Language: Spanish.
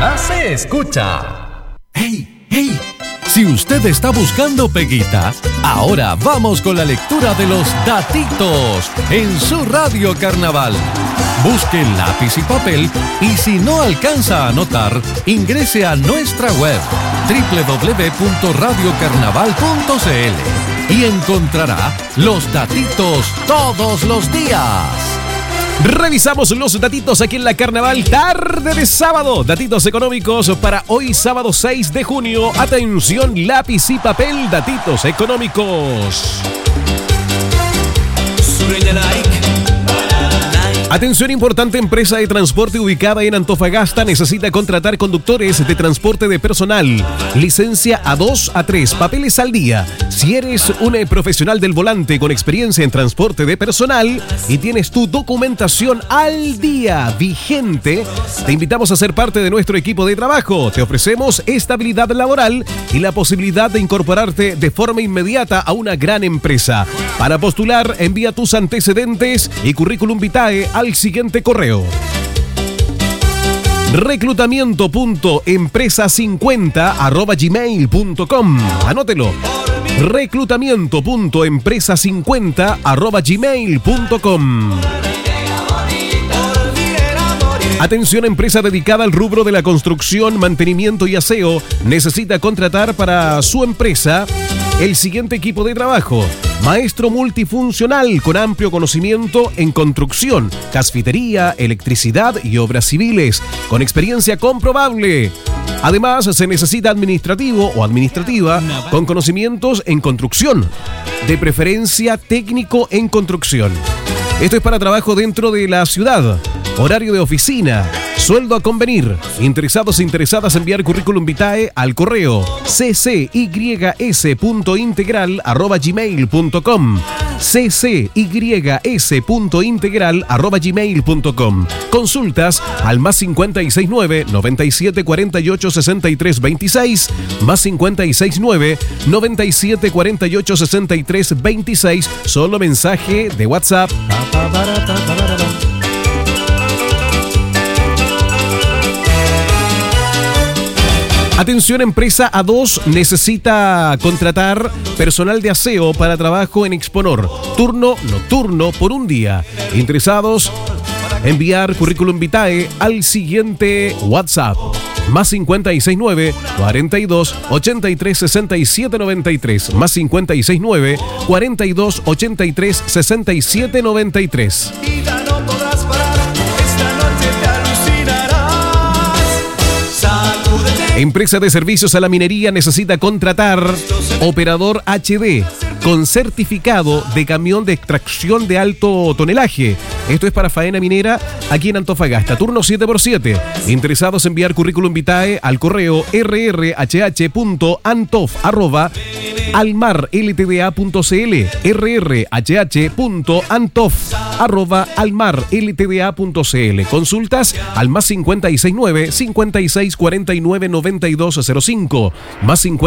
Música se escucha. ¡Hey, hey! Si usted está buscando peguita, ahora vamos con la lectura de los datitos en su Radio Carnaval. Busque lápiz y papel y si no alcanza a anotar, ingrese a nuestra web www.radiocarnaval.cl y encontrará los datitos todos los días. Revisamos los datitos aquí en la Carnaval tarde de sábado. Datitos económicos para hoy sábado 6 de junio. Atención, lápiz y papel, datitos económicos. Atención, importante empresa de transporte ubicada en Antofagasta necesita contratar conductores de transporte de personal. Licencia A2, A3, papeles al día. Si eres un profesional del volante con experiencia en transporte de personal y tienes tu documentación al día vigente, te invitamos a ser parte de nuestro equipo de trabajo. Te ofrecemos estabilidad laboral y la posibilidad de incorporarte de forma inmediata a una gran empresa. Para postular, envía tus antecedentes y currículum vitae al siguiente correo: reclutamiento.empresa50@gmail.com. Anótelo: reclutamiento.empresa50@gmail.com. Atención, empresa dedicada al rubro de la construcción, mantenimiento y aseo necesita contratar para su empresa el siguiente equipo de trabajo: maestro multifuncional con amplio conocimiento en construcción, gasfitería, electricidad y obras civiles, con experiencia comprobable. Además, se necesita administrativo o administrativa con conocimientos en construcción, de preferencia técnico en construcción. Esto es para trabajo dentro de la ciudad. Horario de oficina, sueldo a convenir. Interesados e interesadas, enviar currículum vitae al correo ccys.integral@gmail.com. ccys.integral@gmail.com. Consultas al +569 97 48 63 26, +569 97 48 63 26. Solo mensaje de WhatsApp. Atención, empresa A2 necesita contratar personal de aseo para trabajo en Exponor, turno nocturno por un día. Interesados, enviar currículum vitae al siguiente WhatsApp: +569 42 83 67 93, +569 42 83 67 93. Empresa de servicios a la minería necesita contratar operador HD con certificado de camión de extracción de alto tonelaje. Esto es para faena minera aquí en Antofagasta. Turno 7x7. Interesados, enviar currículum vitae al correo rrhh.antof@almarltda.cl, rrhh.antof@almarltda.cl. Consultas al +569 56 49 92 05, +50